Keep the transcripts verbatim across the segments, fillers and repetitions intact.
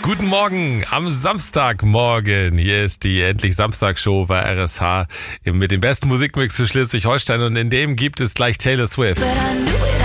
Guten Morgen am Samstagmorgen. Hier ist die Endlich Samstagsshow bei R S H mit dem besten Musikmix für Schleswig-Holstein und in dem gibt es gleich Taylor Swift. I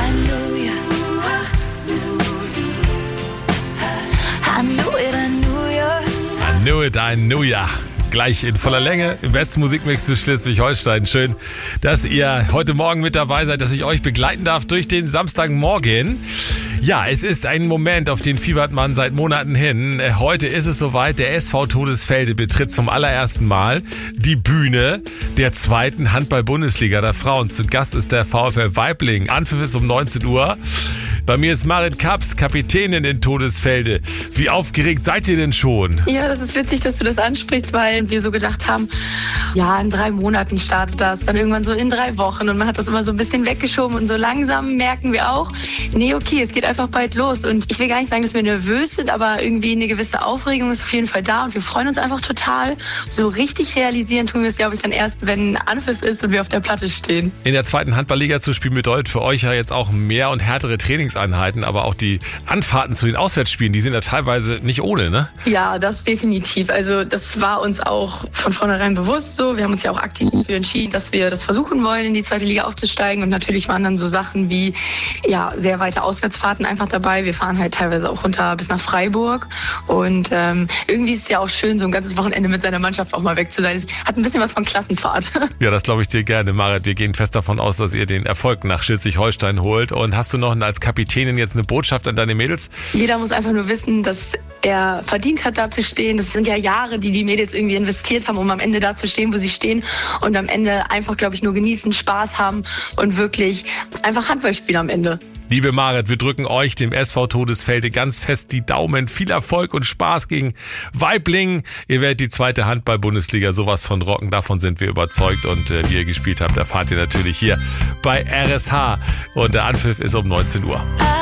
knew it, I knew ya. Gleich in voller Länge im besten Musikmix für Schleswig-Holstein. Schön, dass ihr heute Morgen mit dabei seid, dass ich euch begleiten darf durch den Samstagmorgen. Ja, es ist ein Moment, auf den fiebert man seit Monaten hin. Heute ist es soweit, der S V Todesfelde betritt zum allerersten Mal die Bühne der zweiten Handball-Bundesliga der Frauen. Zu Gast ist der VfL Waibling. Anpfiff ist um neunzehn Uhr. Bei mir ist Marit Kaps, Kapitänin in Todesfelde. Wie aufgeregt seid ihr denn schon? Ja, das ist witzig, dass du das ansprichst, weil wir so gedacht haben, ja, in drei Monaten startet das, dann irgendwann so in drei Wochen und man hat das immer so ein bisschen weggeschoben und so langsam merken wir auch, nee, okay, es geht einfach bald los und ich will gar nicht sagen, dass wir nervös sind, aber irgendwie eine gewisse Aufregung ist auf jeden Fall da und wir freuen uns einfach total. So richtig realisieren tun wir es, glaube ich, dann erst, wenn Anpfiff ist und wir auf der Platte stehen. In der zweiten Handballliga zu spielen bedeutet für euch ja jetzt auch mehr und härtere Trainingseinheiten, aber auch die Anfahrten zu den Auswärtsspielen, die sind ja teilweise nicht ohne, ne? Ja, das definitiv. Also das war uns auch von vornherein bewusst so. Wir haben uns ja auch aktiv dafür entschieden, dass wir das versuchen wollen, in die zweite Liga aufzusteigen. Und natürlich waren dann so Sachen wie ja sehr weite Auswärtsfahrten einfach dabei. Wir fahren halt teilweise auch runter bis nach Freiburg. Und ähm, irgendwie ist es ja auch schön, so ein ganzes Wochenende mit seiner Mannschaft auch mal weg zu sein. Es hat ein bisschen was von Klassenfahrt. Ja, das glaube ich dir gerne, Marit. Wir gehen fest davon aus, dass ihr den Erfolg nach Schleswig-Holstein holt. Und hast du noch als Kapitänin jetzt eine Botschaft an deine Mädels? Jeder muss einfach nur wissen, dass er verdient hat, da zu stehen. Das sind ja Jahre, die die Mädels irgendwie investiert haben, um am Ende da zu stehen, wo sie stehen und am Ende einfach, glaube ich, nur genießen, Spaß haben und wirklich einfach Handball spielen am Ende. Liebe Marit, wir drücken euch, dem S V Todesfelde, ganz fest die Daumen. Viel Erfolg und Spaß gegen Waibling. Ihr werdet die zweite Handball-Bundesliga sowas von rocken. Davon sind wir überzeugt. Und äh, wie ihr gespielt habt, erfahrt ihr natürlich hier bei R S H. Und der Anpfiff ist um neunzehn Uhr.